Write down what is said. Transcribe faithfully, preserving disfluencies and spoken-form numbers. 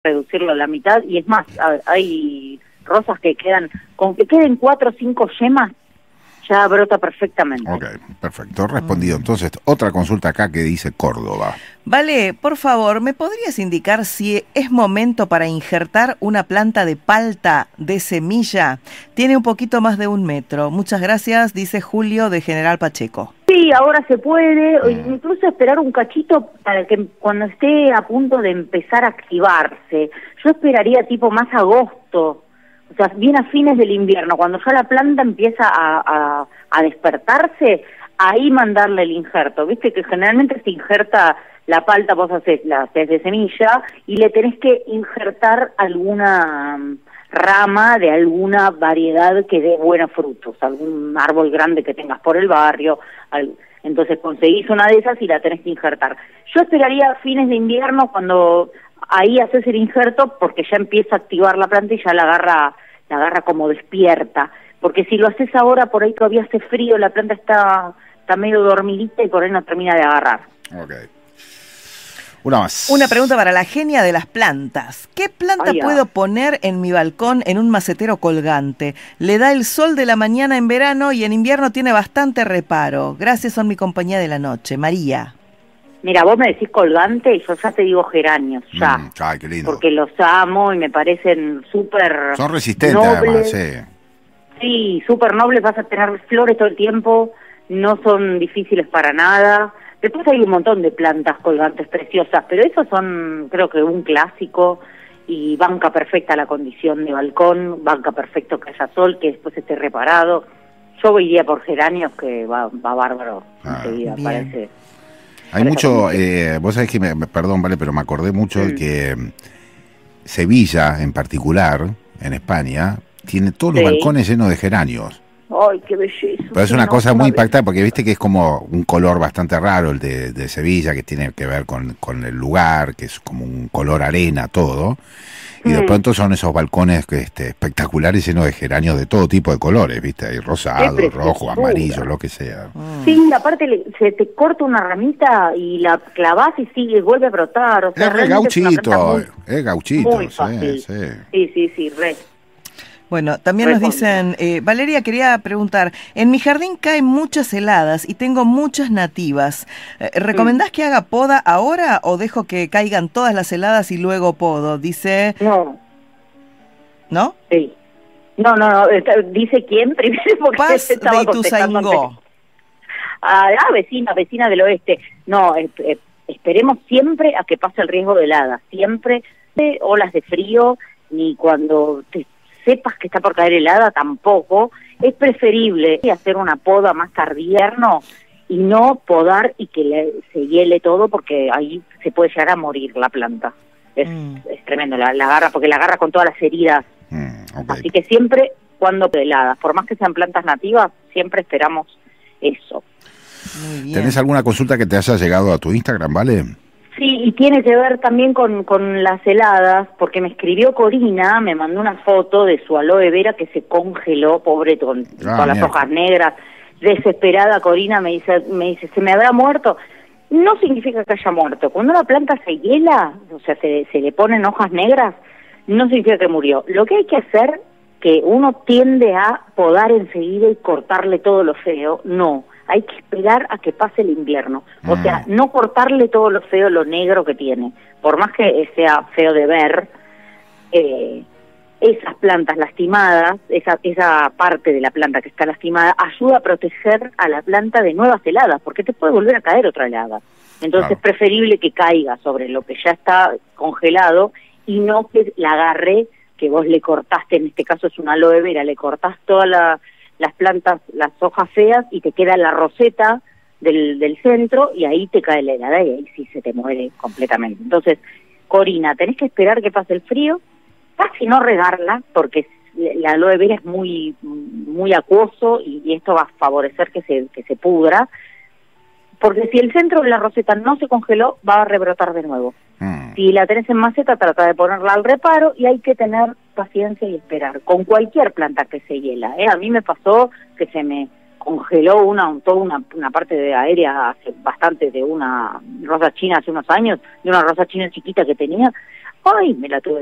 reducirlo a la mitad, y es más, hay rosas que quedan, con que queden cuatro o cinco yemas, ya brota perfectamente. Ok, perfecto, respondido. Entonces, otra consulta acá que dice Córdoba. Vale, por favor, ¿me podrías indicar si es momento para injertar una planta de palta de semilla? Tiene un poquito más de un metro. Muchas gracias, dice Julio de General Pacheco. Sí, ahora se puede, mm. incluso esperar un cachito para que cuando esté a punto de empezar a activarse. Yo esperaría tipo más agosto, o sea, bien a fines del invierno, cuando ya la planta empieza a, a, a despertarse, ahí mandarle el injerto. Viste que generalmente se injerta la palta, vos haces, la haces de semilla y le tenés que injertar alguna rama de alguna variedad que dé buenos frutos, algún árbol grande que tengas por el barrio, al, entonces conseguís una de esas y la tenés que injertar. Yo esperaría fines de invierno cuando ahí haces el injerto, porque ya empieza a activar la planta y ya la agarra, la agarra como despierta, porque si lo haces ahora por ahí todavía hace frío, la planta está, está medio dormidita y por ahí no termina de agarrar. Okay. Una más. Una pregunta para la genia de las plantas. ¿Qué planta Ay, puedo poner en mi balcón en un macetero colgante? Le da el sol de la mañana en verano y en invierno tiene bastante reparo. Gracias, son mi compañía de la noche. María. Mira, vos me decís colgante y yo ya te digo geranios, ya. Mm, ay, qué lindo. Porque los amo y me parecen súper Son resistentes nobles. además, sí. Sí, súper nobles, vas a tener flores todo el tiempo, no son difíciles para nada. Después hay un montón de plantas colgantes preciosas, pero esos son, creo que un clásico, y banca perfecta la condición de balcón, banca perfecto que haya sol, que después esté reparado. Yo iría por geranios, que va, va bárbaro Ah, enseguida, bien. parece. Hay mucho, eh, vos sabés que, me, me- perdón, vale, pero me acordé mucho Mm. de que mm, Sevilla, en particular, en España, tiene todos los Sí. balcones llenos de geranios. Ay, qué belleza. Pero es sí, una no, cosa muy vez. impactante, porque viste que es como un color bastante raro el de, de Sevilla, que tiene que ver con, con el lugar, que es como un color arena, todo. Y de Mm. pronto son esos balcones que, este, espectaculares, llenos de geranios de todo tipo de colores, viste, hay rosado, Qué rojo, preciosura. amarillo, lo que sea. Sí, aparte le- se te corta una ramita y la clavás y sigue, vuelve a brotar. O sea, Es re realmente es una planta gauchito, muy, es gauchito, muy sí, fácil. sí. Sí, sí, sí, re. Bueno, también nos Recontra. dicen, eh, Valeria quería preguntar, en mi jardín caen muchas heladas y tengo muchas nativas. Eh, ¿Recomendás que haga poda ahora o dejo que caigan todas las heladas y luego podo? Dice, No, ¿no? sí. No, no, no, está- dice quién primero porque Paz estaba de contestando Ituzaingó. antes. Ah, ah, vecina, vecina del oeste. No, eh, eh, esperemos siempre a que pase el riesgo de helada, siempre de olas de frío, ni cuando te sepas que está por caer helada tampoco. Es preferible hacer una poda más tardierno y no podar y que le, se hiele todo, porque ahí se puede llegar a morir la planta. Es, Mm. es tremendo, la, la agarra, porque la agarra con todas las heridas. Mm, ok. Así que siempre cuando heladas, por más que sean plantas nativas, siempre esperamos eso. Muy bien. ¿Tenés alguna consulta que te haya llegado a tu Instagram, vale? Sí, y tiene que ver también con, con las heladas, porque me escribió Corina, me mandó una foto de su aloe vera que se congeló, pobre, con Ah, todas las mierda. hojas negras. Desesperada Corina me dice, me dice, ¿se me habrá muerto? No significa que haya muerto. Cuando una planta se hiela, o sea, se, se le ponen hojas negras, no significa que murió. Lo que hay que hacer, que uno tiende a podar enseguida y cortarle todo lo feo, no. Hay que esperar a que pase el invierno. O Mm. sea, no cortarle todo lo feo, lo negro que tiene. Por más que sea feo de ver, eh, esas plantas lastimadas, esa, esa parte de la planta que está lastimada, ayuda a proteger a la planta de nuevas heladas, porque te puede volver a caer otra helada. Entonces Claro. es preferible que caiga sobre lo que ya está congelado y no que la agarre, que vos le cortaste, en este caso es una aloe vera, le cortás todas la, las plantas, las hojas feas y te queda la roseta del, del centro y ahí te cae la helada y ahí sí se te muere completamente. Entonces, Corina, tenés que esperar que pase el frío, casi no regarla, porque la aloe vera es muy muy acuoso y, y esto va a favorecer que se, que se pudra, porque si el centro de la roseta no se congeló, va a rebrotar de nuevo. Mm. Si la tenés en maceta, trata de ponerla al reparo y hay que tener paciencia y esperar. Con cualquier planta que se hiela, ¿eh? A mí me pasó que se me congeló una toda una, una parte de aérea hace bastante, de una rosa china hace unos años, de una rosa china chiquita que tenía. Ay, me la tuve